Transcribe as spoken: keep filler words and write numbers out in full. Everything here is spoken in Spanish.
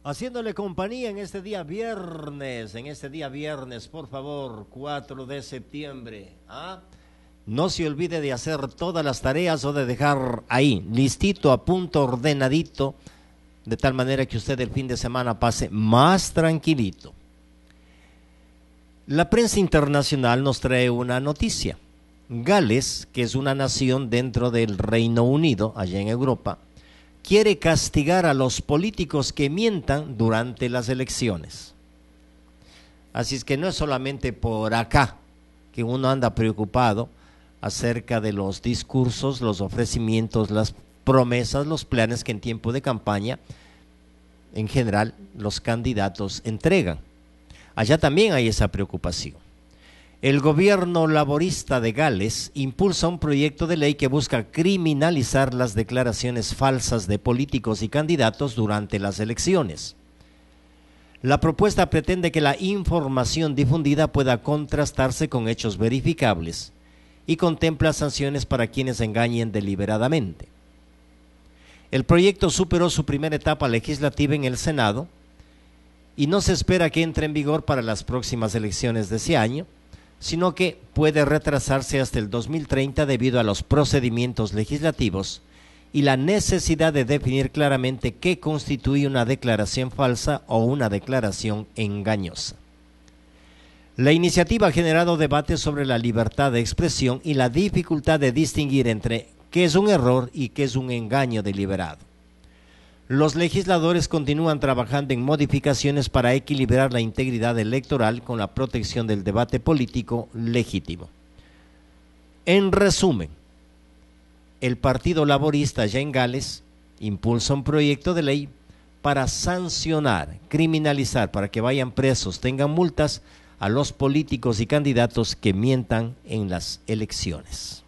haciéndole compañía en este día viernes, en este día viernes, por favor, cuatro de septiembre. ¿Ah? No se olvide de hacer todas las tareas o de dejar ahí, listito, a punto, ordenadito, de tal manera que usted el fin de semana pase más tranquilito. La prensa internacional nos trae una noticia. Gales, que es una nación dentro del Reino Unido, allá en Europa, quiere castigar a los políticos que mientan durante las elecciones. Así es que no es solamente por acá que uno anda preocupado acerca de los discursos, los ofrecimientos, las promesas, los planes que en tiempo de campaña, en general, los candidatos entregan. Allá también hay esa preocupación. El gobierno laborista de Gales impulsa un proyecto de ley que busca criminalizar las declaraciones falsas de políticos y candidatos durante las elecciones. La propuesta pretende que la información difundida pueda contrastarse con hechos verificables y contempla sanciones para quienes engañen deliberadamente. El proyecto superó su primera etapa legislativa en el Senado y no se espera que entre en vigor para las próximas elecciones de ese año, sino que puede retrasarse hasta el dos mil treinta debido a los procedimientos legislativos y la necesidad de definir claramente qué constituye una declaración falsa o una declaración engañosa. La iniciativa ha generado debates sobre la libertad de expresión y la dificultad de distinguir entre qué es un error y qué es un engaño deliberado. Los legisladores continúan trabajando en modificaciones para equilibrar la integridad electoral con la protección del debate político legítimo. En resumen, el Partido Laborista allá en Gales impulsa un proyecto de ley para sancionar, criminalizar, para que vayan presos, tengan multas a los políticos y candidatos que mientan en las elecciones.